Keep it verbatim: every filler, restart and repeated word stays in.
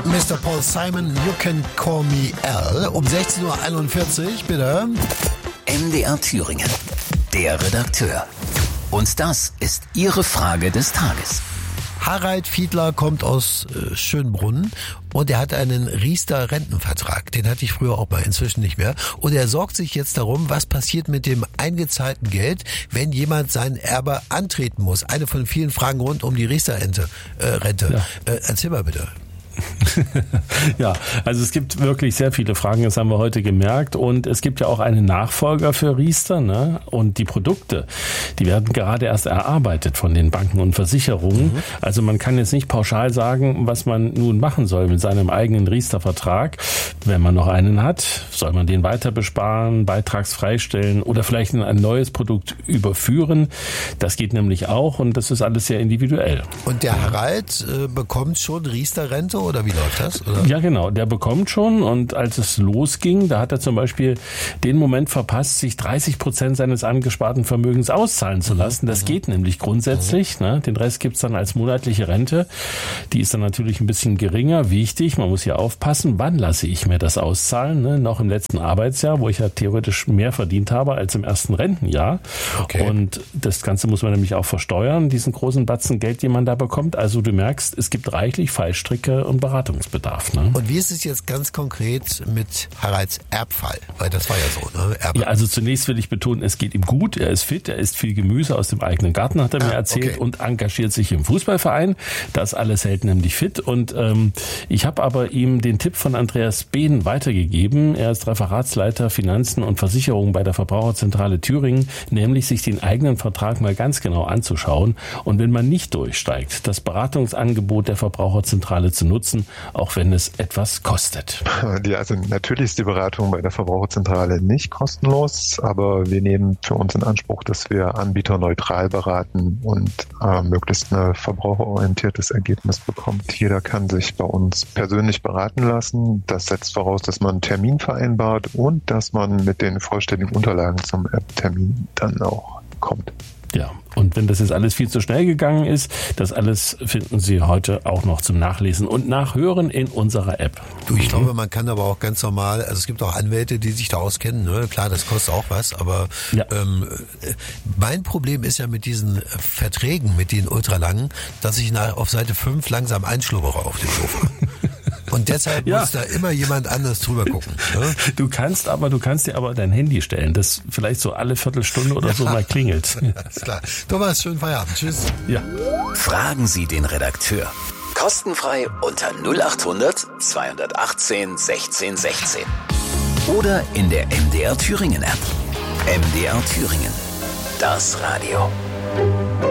Mister Paul Simon, You Can Call Me Al, um sechzehn Uhr einundvierzig, bitte. M D R Thüringen, der Redakteur. Und das ist Ihre Frage des Tages. Harald Fiedler kommt aus äh, Schönbrunn und er hat einen Riester-Rentenvertrag. Den hatte ich früher auch mal, inzwischen nicht mehr. Und er sorgt sich jetzt darum, was passiert mit dem eingezahlten Geld, wenn jemand sein Erbe antreten muss. Eine von vielen Fragen rund um die Riester-Rente. Äh, Rente. Ja. Äh, erzähl mal bitte. Ja, also es gibt wirklich sehr viele Fragen, das haben wir heute gemerkt, und es gibt ja auch einen Nachfolger für Riester, ne? Und die Produkte, die werden gerade erst erarbeitet von den Banken und Versicherungen. Mhm. Also man kann jetzt nicht pauschal sagen, was man nun machen soll mit seinem eigenen Riester-Vertrag. Wenn man noch einen hat, soll man den weiter besparen, beitragsfrei stellen oder vielleicht in ein neues Produkt überführen. Das geht nämlich auch, und das ist alles sehr individuell. Und der Harald äh, bekommt schon Riester-Rente? Oder wie läuft das? Oder? Ja, genau. Der bekommt schon, und als es losging, da hat er zum Beispiel den Moment verpasst, sich dreißig Prozent seines angesparten Vermögens auszahlen zu lassen. Das mhm. geht nämlich grundsätzlich. Mhm. Ne? Den Rest gibt's dann als monatliche Rente. Die ist dann natürlich ein bisschen geringer. Wichtig, man muss hier aufpassen, wann lasse ich mir das auszahlen? Ne? Noch im letzten Arbeitsjahr, wo ich ja theoretisch mehr verdient habe als im ersten Rentenjahr. Okay. Und das Ganze muss man nämlich auch versteuern, diesen großen Batzen Geld, den man da bekommt. Also du merkst, es gibt reichlich Fallstricke und Beratungsbedarf. Ne? Und wie ist es jetzt ganz konkret mit Haralds Erbfall? Weil das war ja so, ne? Erbe. Ja, also zunächst will ich betonen, es geht ihm gut, er ist fit, er isst viel Gemüse aus dem eigenen Garten, hat er ah, mir erzählt, okay. und engagiert sich im Fußballverein. Das alles hält nämlich fit. Und ähm, ich habe aber ihm den Tipp von Andreas Behn weitergegeben. Er ist Referatsleiter Finanzen und Versicherungen bei der Verbraucherzentrale Thüringen, nämlich sich den eigenen Vertrag mal ganz genau anzuschauen. Und wenn man nicht durchsteigt, das Beratungsangebot der Verbraucherzentrale zu nutzen, auch wenn es etwas kostet. Ja, also natürlich ist die Beratung bei der Verbraucherzentrale nicht kostenlos, aber wir nehmen für uns in Anspruch, dass wir anbieterneutral beraten und äh, möglichst ein verbraucherorientiertes Ergebnis bekommt. Jeder kann sich bei uns persönlich beraten lassen. Das setzt voraus, dass man einen Termin vereinbart und dass man mit den vollständigen Unterlagen zum Termin dann auch kommt. Ja, und wenn das jetzt alles viel zu schnell gegangen ist, das alles finden Sie heute auch noch zum Nachlesen und Nachhören in unserer App. Du, ich glaube, man kann aber auch ganz normal, also es gibt auch Anwälte, die sich da auskennen, ne? Klar, das kostet auch was, aber ja. ähm, mein Problem ist ja mit diesen Verträgen, mit den ultralangen, dass ich nach, auf Seite fünf langsam einschlummere auf dem Sofa. Und deshalb ja. muss da immer jemand anders drüber gucken. Ne? Du kannst aber, du kannst dir aber dein Handy stellen, das vielleicht so alle Viertelstunde oder ja. so mal klingelt. Alles klar. Thomas, schönen Feierabend. Tschüss. Ja. Fragen Sie den Redakteur. Kostenfrei unter null acht hundert zweihundertachtzehn sechzehn sechzehn. Oder in der M D R Thüringen App. M D R Thüringen. Das Radio.